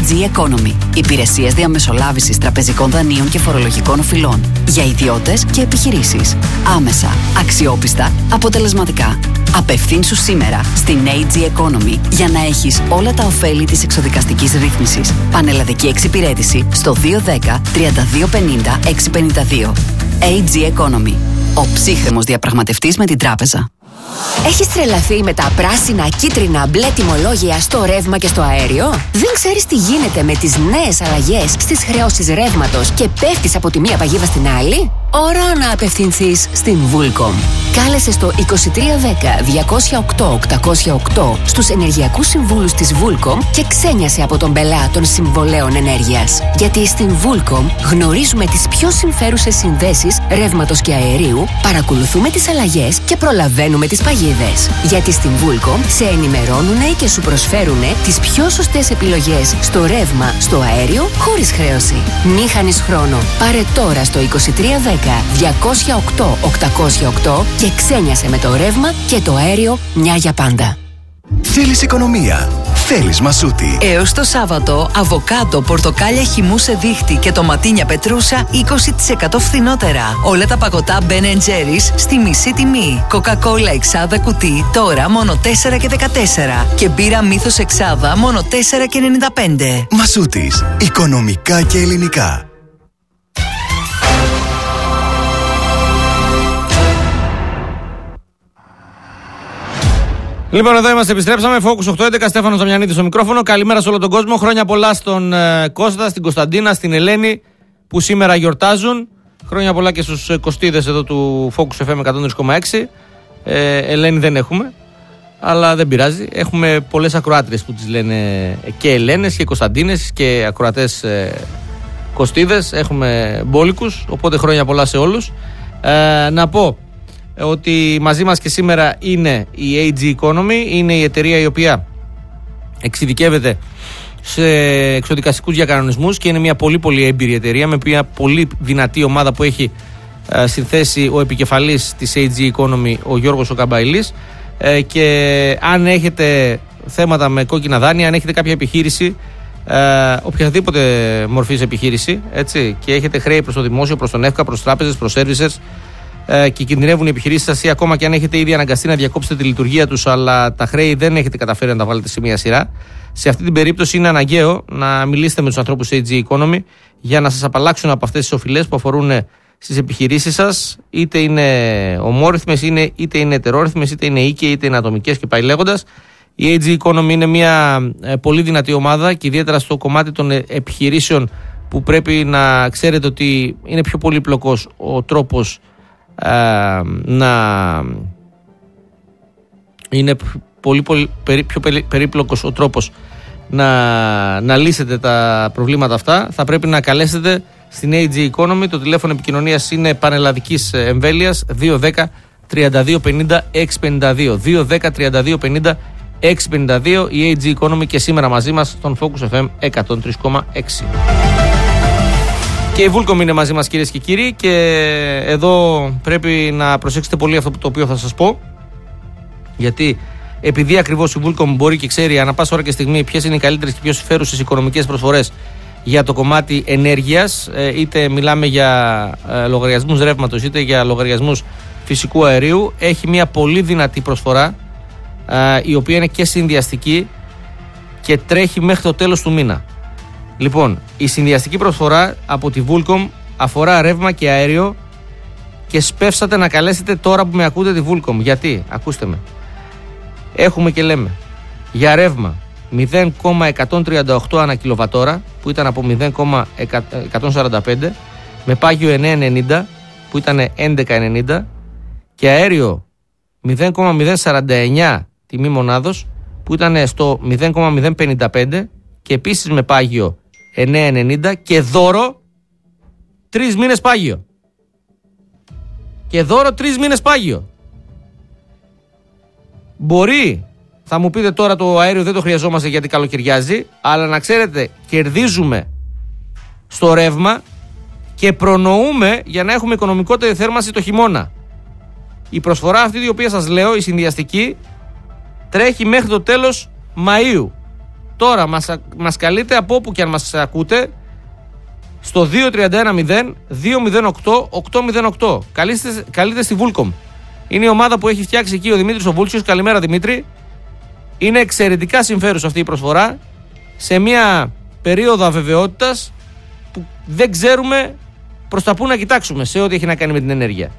AG Economy. Υπηρεσίες διαμεσολάβησης τραπεζικών δανείων και φορολογικών οφειλών. Για ιδιώτες και επιχειρήσεις. Άμεσα, αξιόπιστα, αποτελεσματικά. Απευθύνσου σήμερα στην AG Economy για να έχεις όλα τα ωφέλη της εξοδικαστικής ρύθμισης. Πανελλαδική εξυπηρέτηση στο 210 3250 652. AG Economy. Ο ψύχρεμος διαπραγματευτής με την τράπεζα. Έχεις τρελαθεί με τα πράσινα, κίτρινα, μπλε τιμολόγια στο ρεύμα και στο αέριο? Δεν ξέρεις τι γίνεται με τις νέες αλλαγές στις χρεώσεις ρεύματος και πέφτεις από τη μία παγίδα στην άλλη? Ώρα να απευθυνθείς στην Vulcom. Κάλεσε στο 2310-208-808 στους ενεργειακούς συμβούλους της Vulcom και ξένιασε από τον πελά των συμβολέων ενέργειας. Γιατί στην Vulcom γνωρίζουμε τις πιο συμφέρουσες συνδέσεις ρεύματος και αερίου, παρακολουθούμε τις αλλαγές και προλαβαίνουμε τις παγίδες. Γιατί στην Vulcom σε ενημερώνουνε και σου προσφέρουνε τις πιο σωστές επιλογές στο ρεύμα, στο αέριο, χωρίς χρέωση. Μη χάνεις χρόνο. Πάρε τώρα στο 2310-208-808 και ξένιασε με το ρεύμα και το αέριο μια για πάντα. Θέλεις οικονομία? Θέλεις Μασούτη. Έως το Σάββατο, αβοκάτο, πορτοκάλια χυμού σε δίχτυ και τοματίνια πετρούσα 20% φθηνότερα. Όλα τα παγωτά Ben & Jerry's στη μισή τιμή. Coca-Cola εξάδα κουτί τώρα μόνο 4,14 και μπύρα Μύθος εξάδα μόνο 4,95. Μασούτης. Οικονομικά και ελληνικά. Λοιπόν, εδώ είμαστε, επιστρέψαμε. Focus 811, Στέφανος Δαμιανίδης στο μικρόφωνο. Καλημέρα σε όλο τον κόσμο. Χρόνια πολλά στον Κώστα, στην Κωνσταντίνα, στην Ελένη που σήμερα γιορτάζουν. Χρόνια πολλά και στους κοστίδες εδώ του Focus FM 103,6. Ελένη δεν έχουμε, αλλά δεν πειράζει. Έχουμε πολλές ακροάτριες που τις λένε και Ελένες και Κωνσταντίνες και ακροατές κοστίδες. Έχουμε μπόλικους, οπότε χρόνια πολλά σε όλους. Να πω ότι μαζί μας και σήμερα είναι η AG Economy, είναι η εταιρεία η οποία εξειδικεύεται σε εξοδικαστικούς διακανονισμούς και είναι μια πολύ πολύ έμπειρη εταιρεία με μια πολύ δυνατή ομάδα που έχει συνθέσει ο επικεφαλής της AG Economy, ο Γιώργος ο Καμπαϊλής, και αν έχετε θέματα με κόκκινα δάνεια, αν έχετε κάποια επιχείρηση, οποιαδήποτε μορφής επιχείρηση, έτσι, και έχετε χρέη προς το δημόσιο, προς τον ΕΦΚΑ, προς τράπεζες, προς σέρβισες, και κινδυνεύουν οι επιχειρήσεις σας, ή ακόμα και αν έχετε ήδη αναγκαστεί να διακόψετε τη λειτουργία τους, αλλά τα χρέη δεν έχετε καταφέρει να τα βάλετε σε μια σειρά, σε αυτή την περίπτωση είναι αναγκαίο να μιλήσετε με τους ανθρώπους AG Economy για να σας απαλλάξουν από αυτές τις οφειλές που αφορούν στις επιχειρήσεις σας, είτε είναι ομόρυθμες, είτε είναι ετερόρυθμες, είτε είναι οίκαιοι, είτε είναι ατομικές και πάει λέγοντας. Η AG Economy είναι μια πολύ δυνατή ομάδα και ιδιαίτερα στο κομμάτι των επιχειρήσεων που πρέπει να ξέρετε ότι είναι πιο πολύπλοκος ο τρόπος είναι πιο περίπλοκος ο τρόπος να λύσετε τα προβλήματα αυτά. Θα πρέπει να καλέσετε στην AG Economy. Το τηλέφωνο επικοινωνίας είναι πανελλαδικής εμβέλειας 210 32 50 652 210 32 50 652. Η AG Economy και σήμερα μαζί μας στον Focus FM 103,6. Και η Vulcom είναι μαζί μας, κυρίες και κύριοι, και εδώ πρέπει να προσέξετε πολύ αυτό το οποίο θα σας πω, γιατί επειδή ακριβώς η Vulcom μπορεί και ξέρει ανά πάσα ώρα και στιγμή ποιες είναι οι καλύτερες και πιο συμφέρουσες οικονομικές προσφορές για το κομμάτι ενέργειας, είτε μιλάμε για λογαριασμούς ρεύματος είτε για λογαριασμούς φυσικού αερίου, έχει μια πολύ δυνατή προσφορά, η οποία είναι και συνδυαστική και τρέχει μέχρι το τέλος του μήνα. Λοιπόν, η συνδυαστική προσφορά από τη Vulcom αφορά ρεύμα και αέριο και σπεύσατε να καλέσετε τώρα που με ακούτε τη Vulcom. Γιατί, ακούστε με, έχουμε και λέμε για ρεύμα 0,138 ανά κιλοβατόρα που ήταν από 0,145 με πάγιο 9,90 που ήταν 11,90 και αέριο 0,049 τιμή μονάδος που ήταν στο 0,055 και επίσης με πάγιο 9,90 και δώρο 3 μήνες πάγιο. Και δώρο 3 μήνες πάγιο. Μπορεί, θα μου πείτε τώρα, το αέριο δεν το χρειαζόμαστε γιατί καλοκαιριάζει, αλλά να ξέρετε, κερδίζουμε στο ρεύμα και προνοούμε για να έχουμε οικονομικότερη θέρμανση το χειμώνα. Η προσφορά αυτή η οποία σας λέω, η συνδυαστική, τρέχει μέχρι το τέλος Μαΐου. Τώρα μας καλείτε από όπου και αν μας ακούτε στο 231-0-208-808. Καλείτε στη Vulcom. Είναι η ομάδα που έχει φτιάξει εκεί ο Δημήτρης ο Βούλτσιος. Καλημέρα Δημήτρη. Είναι εξαιρετικά συμφέρουσα αυτή η προσφορά σε μια περίοδο αβεβαιότητας που δεν ξέρουμε προς τα πού να κοιτάξουμε σε ό,τι έχει να κάνει με την ενέργεια.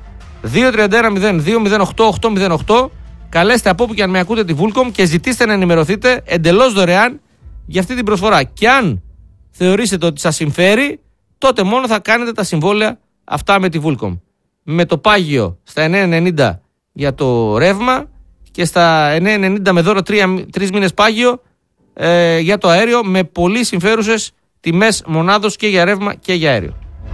231-0-208-808. Καλέστε από όπου και αν με ακούτε τη Vulcom και ζητήστε να ενημερωθείτε εντελώς δωρεάν για αυτή την προσφορά. Και αν θεωρήσετε ότι σας συμφέρει, τότε μόνο θα κάνετε τα συμβόλαια αυτά με τη Vulcom. Με το πάγιο στα 9,90 για το ρεύμα και στα 9,90 με δώρο 3 μήνες πάγιο για το αέριο, με πολύ συμφέρουσες τιμές μονάδος και για ρεύμα και για αέριο.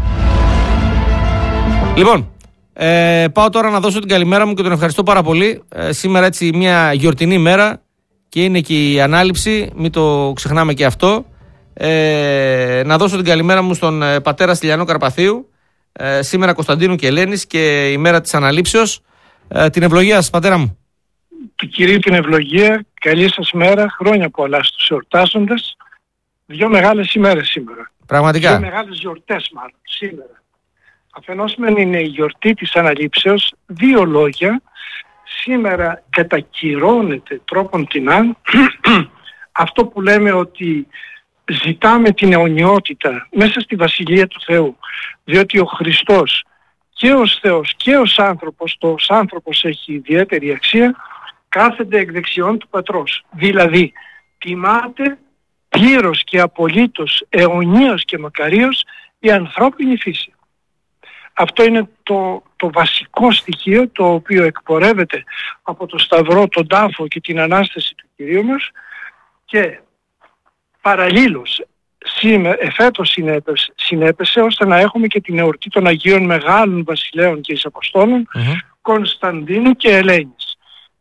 Λοιπόν, πάω τώρα να δώσω την καλημέρα μου και τον ευχαριστώ πάρα πολύ. Σήμερα έτσι μια γιορτινή μέρα και είναι και η ανάληψη, μην το ξεχνάμε και αυτό. Να δώσω την καλημέρα μου στον πατέρα Στυλιανό Καρπαθίου, σήμερα Κωνσταντίνου και Ελένης και η μέρα της αναλήψεως. Την ευλογία σας πατέρα μου. Του Κυρίου την ευλογία, καλή σας μέρα, χρόνια πολλά στους εορτάζοντες. 2 μεγάλες ημέρες σήμερα. Πραγματικά. 2 μεγάλες γιορτές μάλλον σήμερα. Αφενός μεν είναι η γιορτή της αναλήψεως, 2 λόγια. Σήμερα κατακυρώνεται τρόπον τεινάν αυτό που λέμε ότι ζητάμε την αιωνιότητα μέσα στη Βασιλεία του Θεού. Διότι ο Χριστός και ως Θεός και ως άνθρωπος, το ως άνθρωπος έχει ιδιαίτερη αξία, κάθεται εκ δεξιών του Πατρός. Δηλαδή τιμάται πλήρως και απολύτως, αιωνίως και μακαρίως η ανθρώπινη φύση. Αυτό είναι το βασικό στοιχείο το οποίο εκπορεύεται από το Σταυρό, τον τάφο και την Ανάσταση του Κυρίου μας, και παραλλήλως εφέτος συνέπεσε ώστε να έχουμε και την εορτή των Αγίων Μεγάλων Βασιλέων και εις Αποστόλων, Κωνσταντίνου και Ελένης.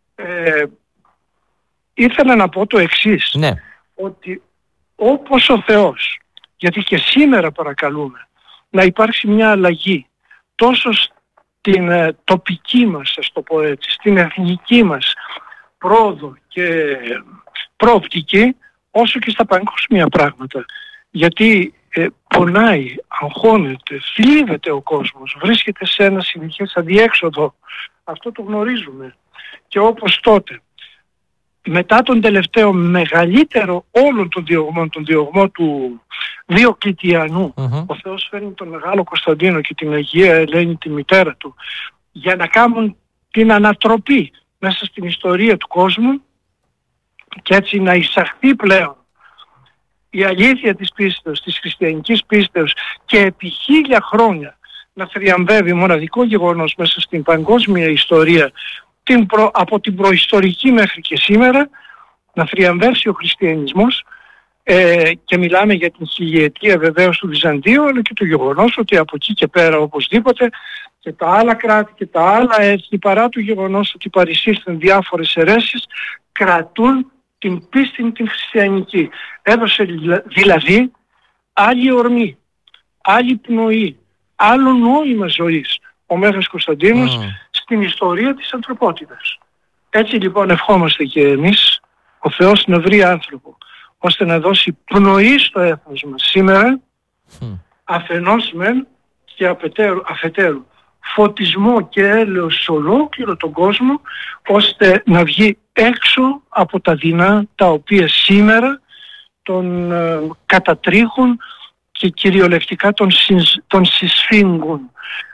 Ήθελα να πω το εξής, ότι όπως ο Θεός, γιατί και σήμερα παρακαλούμε να υπάρξει μια αλλαγή τόσο στην τοπική μας, ας το πω έτσι, στην εθνική μας πρόοδο και προοπτική, όσο και στα παγκόσμια πράγματα. Γιατί πονάει, αγχώνεται, θλίβεται ο κόσμος, βρίσκεται σε ένα συνεχές αδιέξοδο. Αυτό το γνωρίζουμε. Και όπως τότε, μετά τον τελευταίο μεγαλύτερο όλων των διωγμών, τον διωγμό του Διοκλητιανού, ο Θεός φέρνει τον Μεγάλο Κωνσταντίνο και την Αγία Ελένη, τη μητέρα του, για να κάνουν την ανατροπή μέσα στην ιστορία του κόσμου και έτσι να εισαχθεί πλέον η αλήθεια της πίστεως, της χριστιανικής πίστεως, και επί 1000 χρόνια να θριαμβεύει μοναδικό γεγονός μέσα στην παγκόσμια ιστορία, από την προϊστορική μέχρι και σήμερα, να θριαμβεύσει ο χριστιανισμός, και μιλάμε για την 1000ετία βεβαίως του Βυζαντίου, αλλά και το γεγονός ότι από εκεί και πέρα οπωσδήποτε και τα άλλα κράτη και τα άλλα έθνη, παρά το γεγονός ότι παρισύρθαν διάφορες αιρέσεις, κρατούν την πίστη την χριστιανική. Έδωσε δηλαδή άλλη ορμή, άλλη πνοή, άλλο νόημα ζωής ο Μέγας Κωνσταντίνος στην ιστορία της ανθρωπότητας. Έτσι λοιπόν ευχόμαστε και εμείς ο Θεός να βρει άνθρωπο ώστε να δώσει πνοή στο έθνος μας σήμερα, αφενός μεν και αφετέρου φωτισμό και έλεος σε ολόκληρο τον κόσμο, ώστε να βγει έξω από τα δεινά τα οποία σήμερα τον κατατρίχουν και κυριολεκτικά τον συσφίγγουν.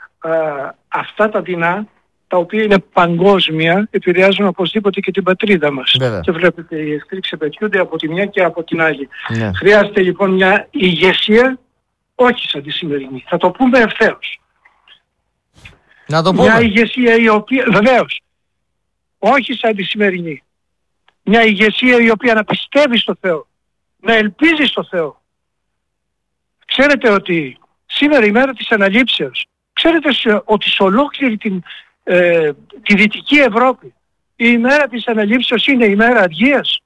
Αυτά τα δεινά, τα οποία είναι παγκόσμια, επηρεάζουν οπωσδήποτε και την πατρίδα μας. Και βλέπετε, οι εχθροί ξεπετιούνται από τη μια και από την άλλη. Χρειάζεται λοιπόν μια ηγεσία, όχι σαν τη σημερινή. Θα το πούμε ευθέως. Να το πούμε. Μια ηγεσία η οποία, βεβαίως, όχι σαν τη σημερινή. Μια ηγεσία η οποία να πιστεύει στο Θεό, να ελπίζει στο Θεό. Ξέρετε ότι σήμερα η μέρα της αναλήψεως, ξέρετε ότι σε ολόκληρη τη Δυτική Ευρώπη η ημέρα της αναλήψεως είναι η μέρα αργίας.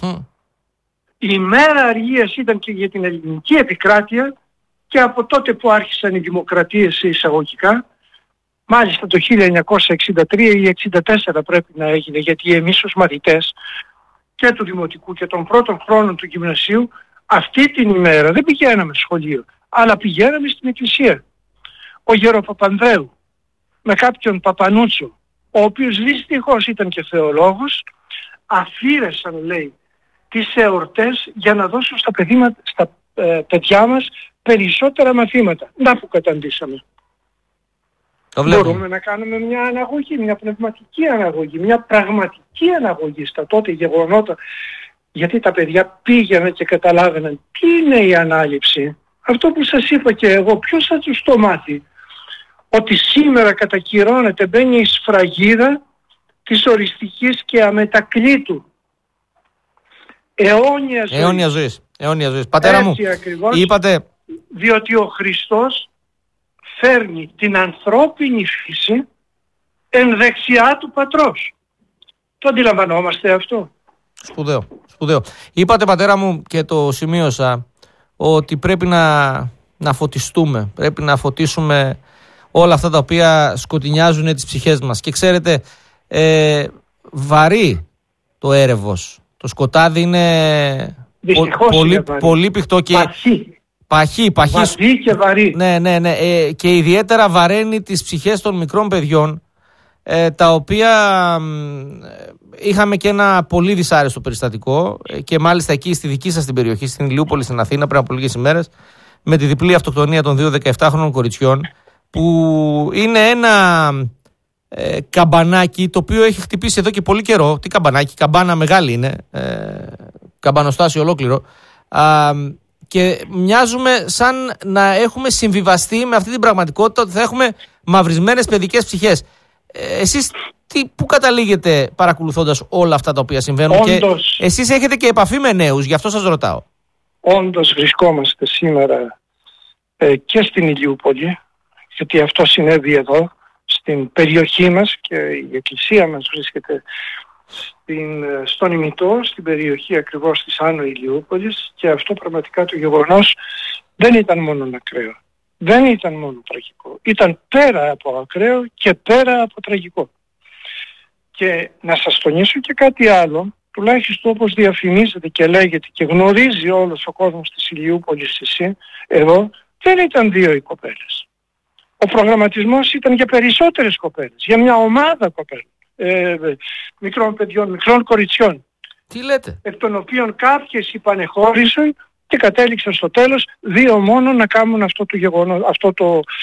Η ημέρα αργίας ήταν και για την ελληνική επικράτεια, και από τότε που άρχισαν οι δημοκρατίες σε εισαγωγικά, μάλιστα το 1963 ή 1964 πρέπει να έγινε, γιατί εμείς ως μαθητές και του δημοτικού και των πρώτων χρόνων του γυμνασίου, αυτή την ημέρα δεν πηγαίναμε σχολείο, αλλά πηγαίναμε στην εκκλησία. Ο Γεροπαπανδρέου με κάποιον Παπανούτσο, ο οποίος δυστυχώς ήταν και θεολόγος, αφήρεσαν, λέει, τις εορτές για να δώσουν στα παιδιά μας περισσότερα μαθήματα. Να που καταντήσαμε. Μπορούμε να κάνουμε μια αναγωγή, μια πνευματική αναγωγή, μια πραγματική αναγωγή στα τότε γεγονότα, γιατί τα παιδιά πήγαιναν και καταλάβαιναν τι είναι η ανάληψη. Αυτό που σας είπα και εγώ, ποιος θα τους το μάθει? Ότι σήμερα κατακυρώνεται, μπαίνει η σφραγίδα της οριστικής και αμετακλήτου αιώνια ζωής. Αιώνια ζωής. Πατέρα μου, ακριβώς, είπατε... διότι ο Χριστός φέρνει την ανθρώπινη φύση εν δεξιά του Πατρός. Το αντιλαμβανόμαστε αυτό? Σπουδαίο. Είπατε, πατέρα μου, και το σημείωσα, ότι πρέπει να φωτιστούμε, πρέπει να φωτίσουμε όλα αυτά τα οποία σκοτεινιάζουν τις ψυχές μας. Και ξέρετε, βαρύ το έρευος. Το σκοτάδι είναι πολύ πηχτό και παχύ. Βαθύ και βαρύ. Ναι. Και ιδιαίτερα βαραίνει τις ψυχές των μικρών παιδιών, τα οποία είχαμε και ένα πολύ δυσάρεστο περιστατικό, και μάλιστα εκεί στη δική σας την περιοχή, στην Ηλιούπολη, στην Αθήνα, πριν από λίγες ημέρες, με τη διπλή αυτοκτονία των 2 17χρονων κοριτσιών, που είναι ένα καμπανάκι το οποίο έχει χτυπήσει εδώ και πολύ καιρό. Τι καμπανάκι? Καμπάνα μεγάλη είναι, καμπανοστάσιο ολόκληρο, και μοιάζουμε σαν να έχουμε συμβιβαστεί με αυτή την πραγματικότητα, ότι θα έχουμε μαυρισμένες παιδικές ψυχές. Εσείς πού καταλήγετε παρακολουθώντας όλα αυτά τα οποία συμβαίνουν? Όντως, και εσείς έχετε και επαφή με νέους, γι' αυτό σας ρωτάω. Όντως βρισκόμαστε σήμερα και στην Ηλιούπολη, γιατί αυτό συνέβη εδώ στην περιοχή μας, και η εκκλησία μας βρίσκεται στον ημιτό, στην περιοχή ακριβώς της Άνω Ηλιούπολης, και αυτό πραγματικά το γεγονός δεν ήταν μόνο ακραίο, δεν ήταν μόνο τραγικό, ήταν πέρα από ακραίο και πέρα από τραγικό. Και να σας τονίσω και κάτι άλλο, τουλάχιστον όπως διαφημίζεται και λέγεται και γνωρίζει όλος ο κόσμος της Ηλιούπολης εδώ, δεν ήταν 2 οι κοπέλες. Ο προγραμματισμός ήταν για περισσότερες κοπέλες, για μια ομάδα κοπέλων, μικρών παιδιών, μικρών κοριτσιών. Τι λέτε? Εκ των οποίων κάποιες υπανεχώρησαν και κατέληξαν στο τέλος 2 μόνο να κάνουν αυτό το γεγονός, αυτό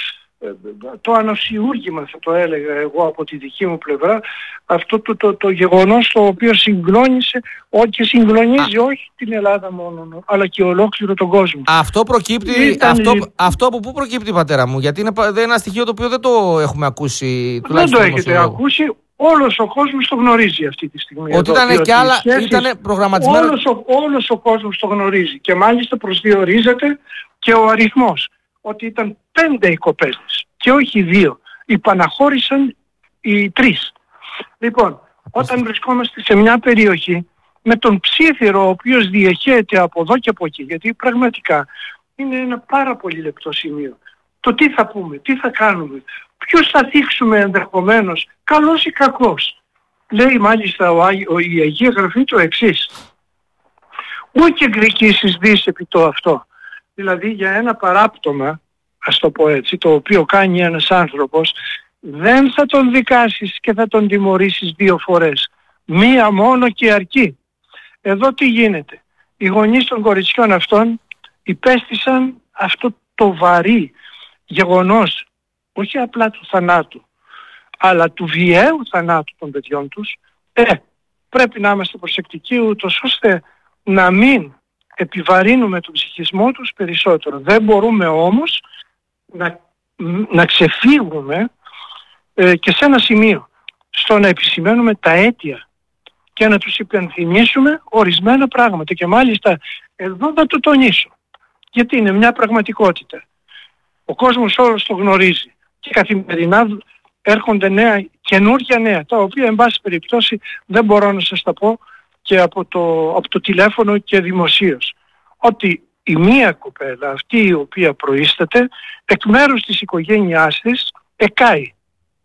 το ανοσιούργημα, θα το έλεγα εγώ από τη δική μου πλευρά, αυτό το γεγονός το οποίο συγκλώνησε και συγκλονίζει όχι την Ελλάδα μόνο, αλλά και ολόκληρο τον κόσμο. Αυτό προκύπτει, αυτό από πού προκύπτει, πατέρα μου? Γιατί είναι ένα στοιχείο το οποίο δεν το έχουμε ακούσει. Δεν το έχετε ακούσει. Όλος ο κόσμος το γνωρίζει αυτή τη στιγμή. Ότι ήταν και άλλα, ήταν προγραμματισμένο. Όλος ο κόσμος το γνωρίζει, και μάλιστα προσδιορίζεται και ο αριθμός, ότι ήταν 5 οι κοπέλες και όχι 2. Υπαναχώρησαν οι 3. Λοιπόν, όταν βρισκόμαστε σε μια περιοχή με τον ψίθυρο ο οποίος διαχέεται από εδώ και από εκεί, γιατί πραγματικά είναι ένα πάρα πολύ λεπτό σημείο. Το τι θα πούμε, τι θα κάνουμε, ποιους θα θίξουμε ενδεχομένως, καλός ή κακός. Λέει μάλιστα η Αγία Γραφή το εξής: «Ούκ εκδικήσεις δις επί το αυτό». Δηλαδή για ένα παράπτωμα, ας το πω έτσι, το οποίο κάνει ένας άνθρωπος, δεν θα τον δικάσεις και θα τον τιμωρήσεις 2 φορές. Μία μόνο και αρκεί. Εδώ τι γίνεται? Οι γονείς των κοριτσιών αυτών υπέστησαν αυτό το βαρύ γεγονός, όχι απλά του θανάτου, αλλά του βιαίου θανάτου των παιδιών τους. Πρέπει να είμαστε προσεκτικοί, ούτως ώστε να μην επιβαρύνουμε τον ψυχισμό τους περισσότερο. Δεν μπορούμε όμως να ξεφύγουμε και σε ένα σημείο, στο να επισημαίνουμε τα αίτια και να τους υπενθυμίσουμε ορισμένα πράγματα. Και μάλιστα εδώ θα το τονίσω, γιατί είναι μια πραγματικότητα. Ο κόσμος όλος το γνωρίζει και καθημερινά έρχονται καινούργια νέα, τα οποία εν πάση περιπτώσει δεν μπορώ να σας τα πω και από το τηλέφωνο και δημοσίως. Ότι η μία κοπέλα, αυτή η οποία προείσταται, εκ μέρους της οικογένειάς της εκάει,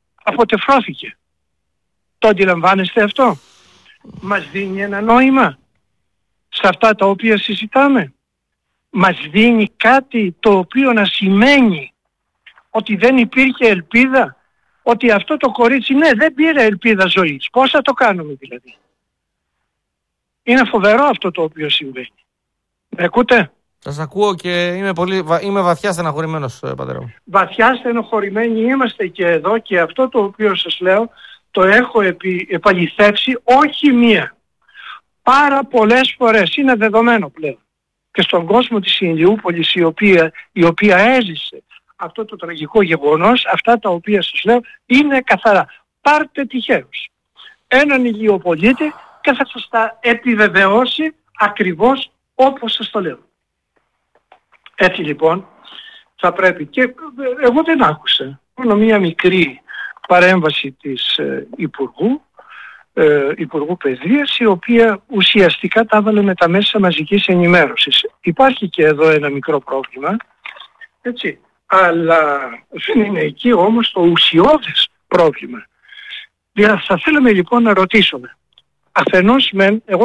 αποτεφρώθηκε. Το αντιλαμβάνεστε αυτό? Μας δίνει ένα νόημα? σε αυτά τα οποία συζητάμε? Μας δίνει κάτι το οποίο να σημαίνει ότι δεν υπήρχε ελπίδα, ότι αυτό το κορίτσι δεν πήρε ελπίδα ζωής? Πώς θα το κάνουμε δηλαδή? Είναι φοβερό αυτό το οποίο συμβαίνει. Με ακούτε? Σας ακούω και είμαι βαθιά στεναχωρημένος, πατέρα μου. Βαθιά στενοχωρημένοι είμαστε και εδώ, και αυτό το οποίο σας λέω το έχω επαληθεύσει όχι μία, πάρα πολλές φορές. Είναι δεδομένο πλέον και στον κόσμο της Ηλιούπολης, η οποία έζησε αυτό το τραγικό γεγονός, αυτά τα οποία σας λέω είναι καθαρά. Πάρτε τυχαίως έναν Ηλιοπολίτη και θα σας τα επιβεβαιώσει ακριβώς όπως σας το λέω. Έτσι λοιπόν θα πρέπει, και εγώ δεν άκουσα, μόνο μία μικρή παρέμβαση της Υπουργού Παιδείας, η οποία ουσιαστικά τα έβαλε με τα μέσα μαζικής ενημέρωσης. Υπάρχει και εδώ ένα μικρό πρόβλημα, έτσι, αλλά δεν είναι εκεί όμως το ουσιώδες πρόβλημα. Θα θέλαμε λοιπόν να ρωτήσουμε, αφενός εγώ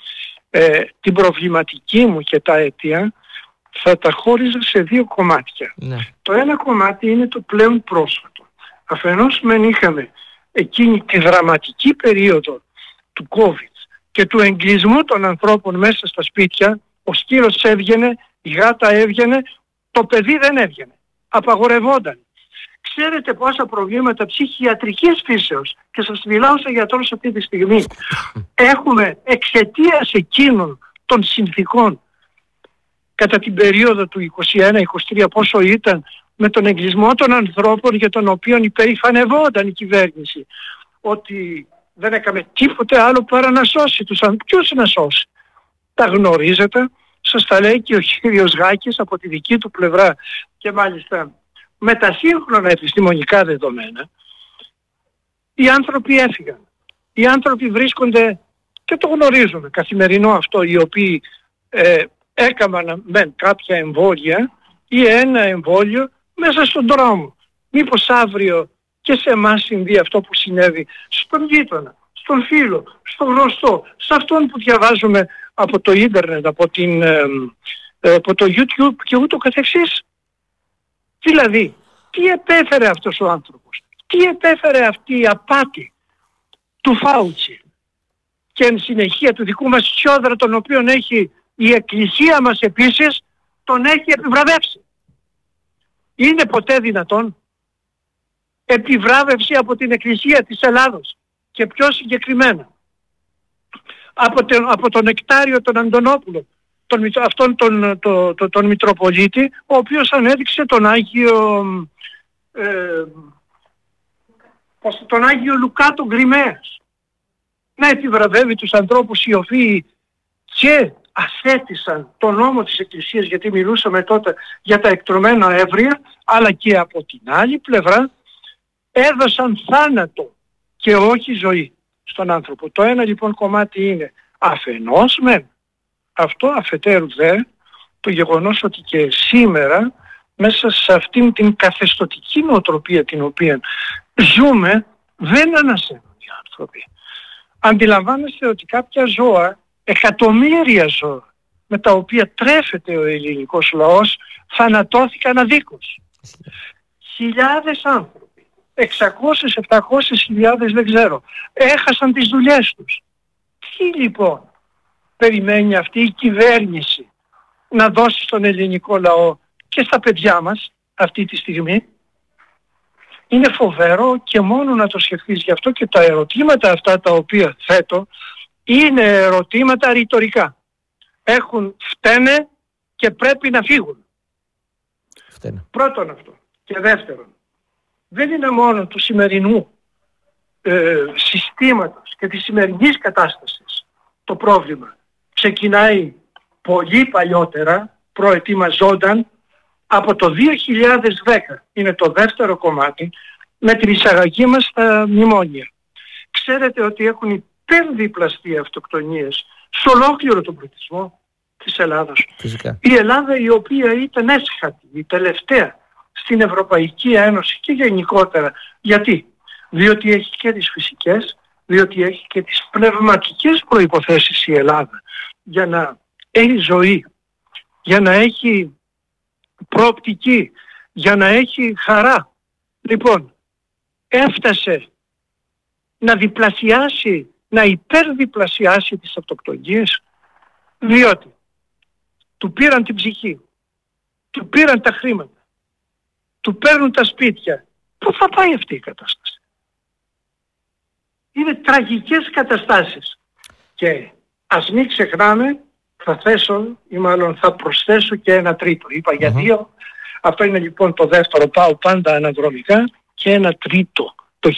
την προβληματική μου και τα αίτια θα τα χώριζα σε δύο κομμάτια. Ναι. Το ένα κομμάτι είναι το πλέον πρόσφατο. Αφενός είχαμε εκείνη τη δραματική περίοδο του COVID και του εγκλεισμού των ανθρώπων μέσα στα σπίτια. Ο σκύλος έβγαινε, η γάτα έβγαινε, το παιδί δεν έβγαινε. Απαγορευόταν. Ξέρετε πόσα προβλήματα ψυχιατρικής φύσεως, και σας μιλάω σαν γιατρός αυτή τη στιγμή, έχουμε εξαιτίας εκείνων των συνθήκων κατά την περίοδο του 21-23, πόσο ήταν, με τον εγκλεισμό των ανθρώπων για τον οποίο υπερηφανευόταν η κυβέρνηση ότι δεν έκαμε τίποτε άλλο παρά να σώσει τους ανθρώπους. Ποιος να σώσει? Τα γνωρίζετε, σας τα λέει και ο κύριος Γάκης από τη δική του πλευρά, και μάλιστα με τα σύγχρονα επιστημονικά δεδομένα. Οι άνθρωποι έφυγαν. Οι άνθρωποι βρίσκονται, και το γνωρίζουμε καθημερινό αυτό, οι οποίοι έκαναν κάποια εμβόλια ή ένα εμβόλιο μέσα στον δρόμο. Μήπως αύριο και σε εμάς συμβεί αυτό που συνέβη στον γείτονα, στον φίλο, στον γνωστό, σε αυτόν που διαβάζουμε από το ίντερνετ, από το YouTube και ούτω καθεξής? Δηλαδή, τι επέφερε αυτός ο άνθρωπος? Τι επέφερε αυτή η απάτη του Φάουτσι και εν συνεχεία του δικού μας Τσιόδρα, τον οποίον έχει η Εκκλησία μας επίσης, τον έχει επιβραβεύσει? Είναι ποτέ δυνατόν επιβράβευση από την Εκκλησία της Ελλάδος, και πιο συγκεκριμένα από τον Νεκτάριο τον Αντωνόπουλο, τον Μητροπολίτη, ο οποίος ανέδειξε τον Άγιο Λουκά τον Γκριμαίας, να επιβραβεύει τους ανθρώπους οι οποίοι και αθέτησαν τον νόμο της Εκκλησίας, γιατί μιλούσαμε τότε για τα εκτρωμένα έβρια, αλλά και από την άλλη πλευρά έδωσαν θάνατο και όχι ζωή στον άνθρωπο. Το ένα λοιπόν κομμάτι είναι αφενός αυτό, αφετέρου δε το γεγονός ότι και σήμερα μέσα σε αυτήν την καθεστωτική νοοτροπία την οποία ζούμε δεν ανασένουν οι άνθρωποι. Αντιλαμβάνεστε ότι κάποια ζώα, εκατομμύρια ζώα με τα οποία τρέφεται ο ελληνικός λαός, θανατώθηκαν αδίκως. Χιλιάδες άνθρωποι, 600-700 χιλιάδες δεν ξέρω, έχασαν τις δουλειές τους. Τι λοιπόν περιμένει αυτή η κυβέρνηση να δώσει στον ελληνικό λαό και στα παιδιά μας αυτή τη στιγμή? Είναι φοβερό και μόνο να το σκεφτείς. Γι' αυτό και τα ερωτήματα αυτά τα οποία θέτω είναι ερωτήματα ρητορικά. Φταίνε και πρέπει να φύγουν. Φταίνε. Πρώτον αυτό. Και δεύτερον, δεν είναι μόνο του σημερινού συστήματος και της σημερινής κατάστασης το πρόβλημα. Ξεκινάει πολύ παλιότερα, προετοιμαζόταν από το 2010, είναι το δεύτερο κομμάτι, με την εισαγωγή μας στα μνημόνια. Ξέρετε ότι έχουν υπερδιπλαστεί αυτοκτονίες σε ολόκληρο τον πληθυσμό της Ελλάδος. Φυσικά. Η Ελλάδα, η οποία ήταν έσχατη, η τελευταία στην Ευρωπαϊκή Ένωση και γενικότερα. Γιατί? Διότι έχει και τις φυσικές, διότι έχει και τις πνευματικές προϋποθέσεις η Ελλάδα για να έχει ζωή, για να έχει προοπτική, για να έχει χαρά. Λοιπόν, έφτασε να διπλασιάσει, να υπερδιπλασιάσει τις αυτοκτονίες, διότι του πήραν την ψυχή, του πήραν τα χρήματα, του παίρνουν τα σπίτια. Πού θα πάει αυτή η κατάσταση? Είναι τραγικές καταστάσεις. Και ας μην ξεχνάμε, θα θέσω ή μάλλον θα προσθέσω και ένα τρίτο. Είπα για δύο. Αυτό είναι λοιπόν το δεύτερο, πάω πάντα αναδρομικά, και ένα τρίτο. Το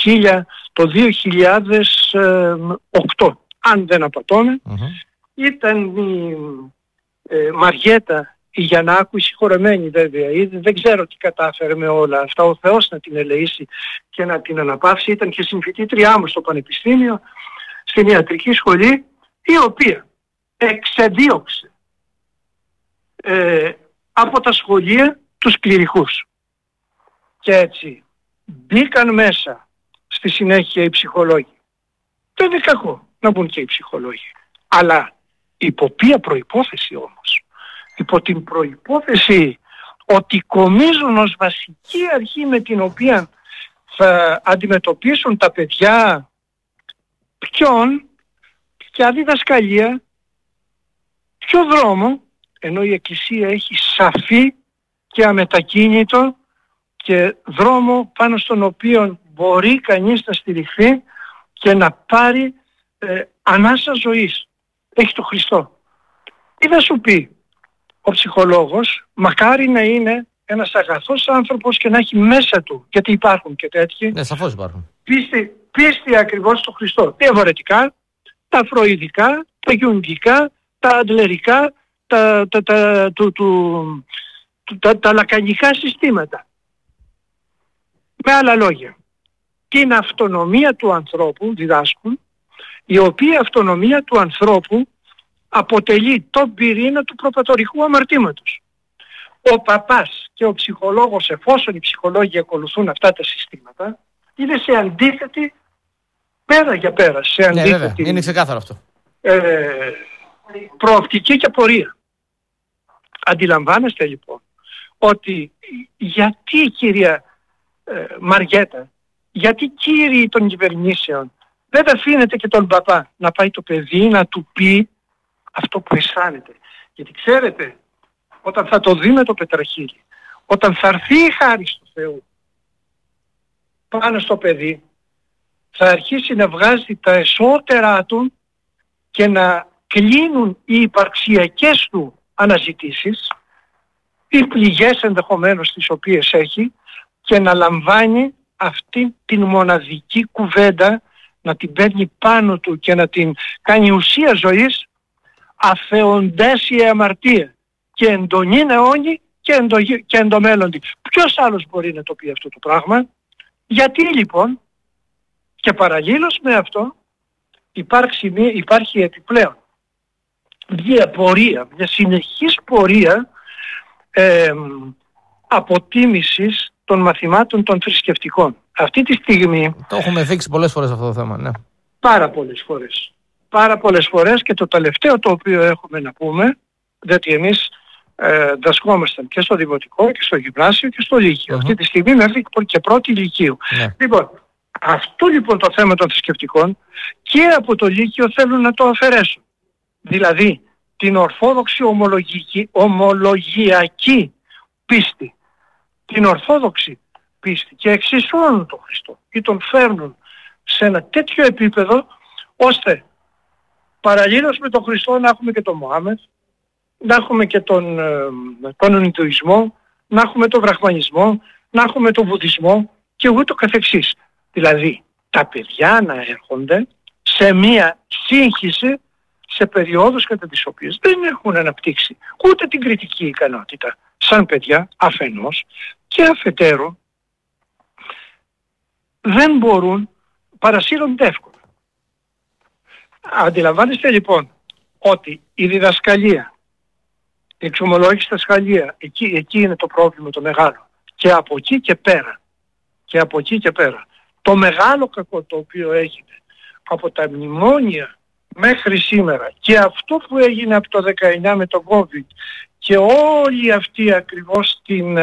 2008, αν δεν απατώμε, ήταν η Μαριέτα η Γιαννάκου, η συγχωρεμένη βέβαια, δεν ξέρω τι κατάφερε με όλα αυτά, ο Θεός να την ελεήσει και να την αναπαύσει. Ήταν και συμφοιτήτριά μου στο Πανεπιστήμιο, στην ιατρική σχολή, η οποία εξεδίωξε από τα σχολεία τους κληρικούς. Και έτσι μπήκαν μέσα στη συνέχεια οι ψυχολόγοι. Δεν είναι κακό να μπουν και οι ψυχολόγοι. Αλλά υπό ποια προϋπόθεση όμως? Υπό την προϋπόθεση ότι κομίζουν ως βασική αρχή με την οποία θα αντιμετωπίσουν τα παιδιά ποια διδασκαλία, ποιο δρόμο, ενώ η Εκκλησία έχει σαφή και αμετακίνητο και δρόμο πάνω στον οποίο μπορεί κανείς να στηριχθεί και να πάρει ανάσα ζωής. Έχει το Χριστό. Τι θα σου πει ο ψυχολόγος? Μακάρι να είναι ένας αγαθός άνθρωπος και να έχει μέσα του, γιατί υπάρχουν και τέτοιοι. Ναι, σαφώς υπάρχουν. Πίστη ακριβώς στο Χριστό. Διαφορετικά, τα φροηδικά, τα γιουγγικά, τα αντλερικά, τα λακανικά συστήματα. Με άλλα λόγια, την αυτονομία του ανθρώπου διδάσκουν, η οποία αυτονομία του ανθρώπου αποτελεί τον πυρήνα του προπατορικού αμαρτήματος. Ο παπάς και ο ψυχολόγος, εφόσον οι ψυχολόγοι ακολουθούν αυτά τα συστήματα, είναι σε αντίθετη, πέρα για πέρα, σε αντίθετη, βέβαια, είναι ξεκάθαρο αυτό, προοπτική και πορεία. Αντιλαμβάνεστε λοιπόν ότι γιατί, κυρία Μαριέτα, γιατί κύριοι των κυβερνήσεων δεν αφήνετε και τον παπά να πάει το παιδί να του πει αυτό που αισθάνεται? Γιατί ξέρετε, όταν θα το δει με το πετραχύλι, όταν θα έρθει η χάρη του Θεού πάνω στο παιδί, θα αρχίσει να βγάζει τα εσωτερά του και να κλείνουν οι υπαρξιακές του αναζητήσεις, οι πληγές ενδεχομένως τις οποίες έχει, και να λαμβάνει αυτή την μοναδική κουβέντα, να την παίρνει πάνω του και να την κάνει ουσία ζωής, αφεοντές η αμαρτία και εντονήν αιώνη και εντομέλλοντη. Ποιος άλλος μπορεί να το πει αυτό το πράγμα? Γιατί λοιπόν, και παραλλήλως με αυτό υπάρχει επιπλέον μια πορεία, μια συνεχής πορεία αποτίμησης των μαθημάτων των θρησκευτικών. Αυτή τη στιγμή... Το έχουμε δείξει πολλές φορές αυτό το θέμα, ναι. Πάρα πολλές φορές, και το τελευταίο το οποίο έχουμε να πούμε, διότι εμείς δασκόμασταν και στο δημοτικό και στο γυμνάσιο και στο λύκειο. Αυτή τη στιγμή μέχρι και πρώτη λυκείου. Λοιπόν, αυτό λοιπόν το θέμα των θρησκευτικών και από το λύκειο θέλουν να το αφαιρέσουν. Δηλαδή την ορθόδοξη ομολογιακή πίστη, την ορθόδοξη πίστη, και εξισώνουν τον Χριστό ή τον φέρνουν σε ένα τέτοιο επίπεδο ώστε παραλλήλως με τον Χριστό να έχουμε και τον Μωάμεθ, να έχουμε και τον Ινδουισμό, να έχουμε τον Βραχμανισμό, να έχουμε τον Βουδισμό και ούτω καθεξής. Δηλαδή τα παιδιά να έρχονται σε μία σύγχυση σε περιόδους κατά τις οποίες δεν έχουν αναπτύξει ούτε την κριτική ικανότητα σαν παιδιά αφενός, και αφετέρου δεν μπορούν, παρασύρονται εύκολα. Αντιλαμβάνεστε λοιπόν ότι η διδασκαλία, η εξομολόγηση στα σχαλεία, εκεί είναι το πρόβλημα το μεγάλο. Και από εκεί και πέρα. Το μεγάλο κακό το οποίο έγινε από τα μνημόνια μέχρι σήμερα και αυτό που έγινε από το 19 με τον COVID και όλη αυτή ακριβώς την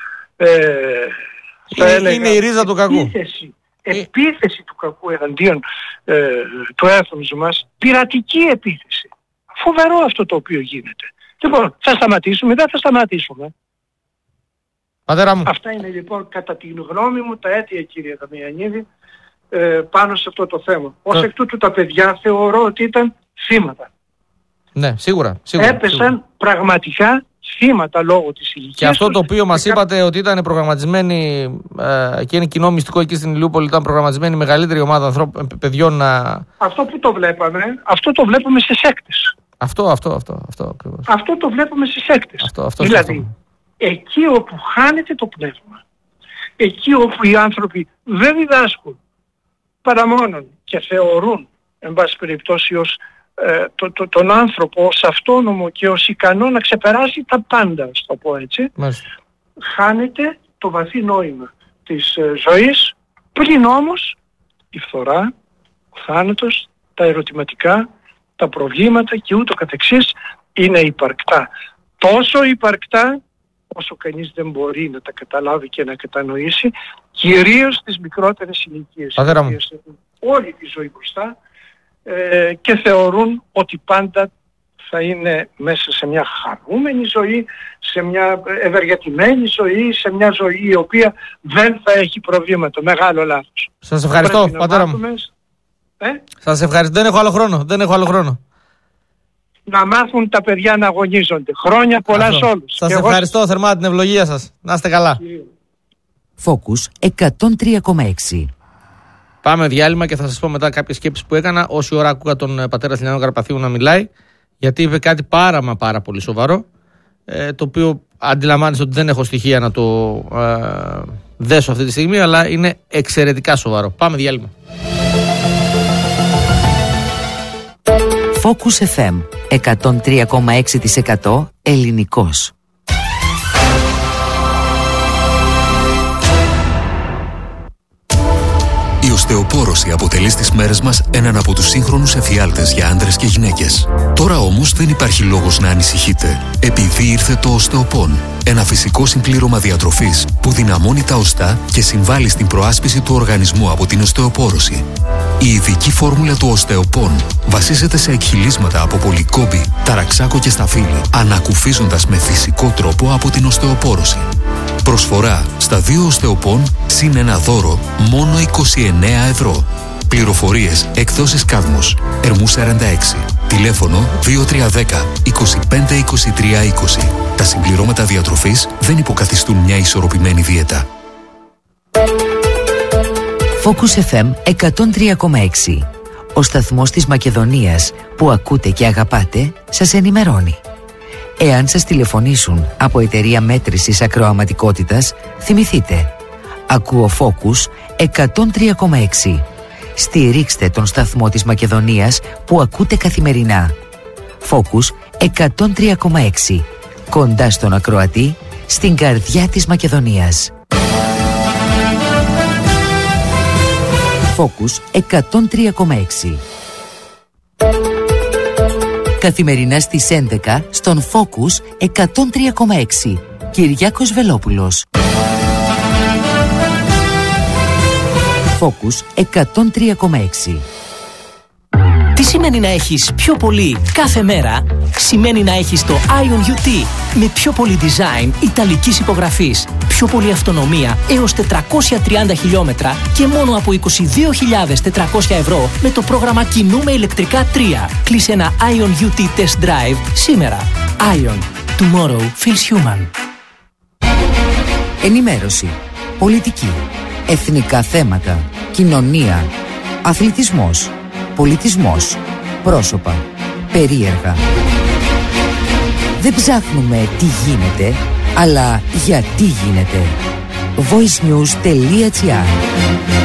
είναι η ρίζα του κακού. Επίθεση του κακού εναντίον του έθνους μας, πειρατική επίθεση. Φοβερό αυτό το οποίο γίνεται. Λοιπόν, θα σταματήσουμε, δεν θα σταματήσουμε. Πατέρα μου. Αυτά είναι λοιπόν κατά τη γνώμη μου τα αίτια, κύριε Δαμιανίδη, πάνω σε αυτό το θέμα. Ως εκ τούτου τα παιδιά θεωρώ ότι ήταν θύματα. Ναι, σίγουρα. Έπεσαν πραγματικά θύματα λόγω της ηλικίας. Και αυτό το οποίο μας είπατε ότι ήταν προγραμματισμένη, και είναι κοινό μυστικό εκεί στην Ηλιούπολη, ήταν προγραμματισμένη μεγαλύτερη ομάδα παιδιών να... Αυτό που το βλέπαμε, αυτό το βλέπουμε σε σέκτες. Αυτό ακριβώς. Αυτό το βλέπουμε σε σέκτες. Δηλαδή, εκεί όπου χάνεται το πνεύμα, εκεί όπου οι άνθρωποι δεν διδάσκουν παρά μόνον και θεωρούν, εν πάση περιπτώσει, ως τον άνθρωπο ως αυτόνομο και ως ικανό να ξεπεράσει τα πάντα, ας το πω έτσι, χάνεται το βαθύ νόημα της ζωής, πριν όμως η φθορά, ο θάνατος, τα ερωτηματικά, τα προβλήματα και ούτω καθεξής είναι υπαρκτά. Τόσο υπαρκτά όσο κανείς δεν μπορεί να τα καταλάβει και να κατανοήσει, κυρίως στις μικρότερες ηλικίες, όλη τη ζωή μπροστά, και θεωρούν ότι πάντα θα είναι μέσα σε μια χαρούμενη ζωή, σε μια ευεργετημένη ζωή, σε μια ζωή η οποία δεν θα έχει προβλήματα. Μεγάλο λάθος. Σας ευχαριστώ, πατέρα μου. Σας ευχαριστώ. Δεν έχω άλλο χρόνο. Να μάθουν τα παιδιά να αγωνίζονται. Χρόνια πολλά σε όλους. Σας ευχαριστώ θερμά, την ευλογία σας. Να είστε καλά. Focus 103,6. Πάμε διάλειμμα και θα σας πω μετά κάποιες σκέψεις που έκανα όση ώρα ακούγα τον πατέρα Στυλιανό Καρπαθίου να μιλάει, γιατί είπε κάτι πάρα πολύ σοβαρό, το οποίο αντιλαμβάνεστε ότι δεν έχω στοιχεία να το δέσω αυτή τη στιγμή, αλλά είναι εξαιρετικά σοβαρό. Πάμε διάλειμμα. Focus FM 103,6% ελληνικός. Η οστεοπόρωση αποτελεί στις μέρες μας έναν από τους σύγχρονους εφιάλτες για άντρες και γυναίκες. Τώρα όμως δεν υπάρχει λόγος να ανησυχείτε, επειδή ήρθε το οστεοπόν. Ένα φυσικό συμπλήρωμα διατροφής που δυναμώνει τα οστά και συμβάλλει στην προάσπιση του οργανισμού από την οστεοπόρωση. Η ειδική φόρμουλα του οστεοπόν βασίζεται σε εκχυλίσματα από πολυκόμπη, ταραξάκο και σταφύλι, ανακουφίζοντας με φυσικό τρόπο από την οστεοπόρωση. Προσφορά στα 2 οστεοπόν συν ένα δώρο μόνο 29 ευρώ. Πληροφορίες εκδόσεις Κάδμος, Ερμού 46. Τηλέφωνο 2310 25 23 20. Τα συμπληρώματα διατροφής δεν υποκαθιστούν μια ισορροπημένη δίαιτα. Focus FM 103,6. Ο σταθμός της Μακεδονίας που ακούτε και αγαπάτε σας ενημερώνει. Εάν σας τηλεφωνήσουν από εταιρεία μέτρησης ακροαματικότητας, θυμηθείτε. Ακούω Focus 103,6. Στηρίξτε τον σταθμό της Μακεδονίας που ακούτε καθημερινά. Focus 103,6. Κοντά στον ακροατή, στην καρδιά της Μακεδονίας. Focus 103,6. Καθημερινά στις 11 στον Focus 103,6. Κυριάκος Βελόπουλος. Focus 103,6. Τι σημαίνει να έχεις πιο πολύ κάθε μέρα? Σημαίνει να έχεις το Ion UT με πιο πολύ design ιταλικής υπογραφής, πιο πολύ αυτονομία έως 430 χιλιόμετρα και μόνο από 22.400 ευρώ με το πρόγραμμα Κινούμε ηλεκτρικά 3. Κλείσε ένα Ion UT Test Drive σήμερα. Ion. Tomorrow feels human. Ενημέρωση, πολιτική, εθνικά θέματα, κοινωνία, αθλητισμός, πολιτισμός, πρόσωπα, περίεργα. Δεν ψάχνουμε τι γίνεται, αλλά γιατί γίνεται. voicenews.gr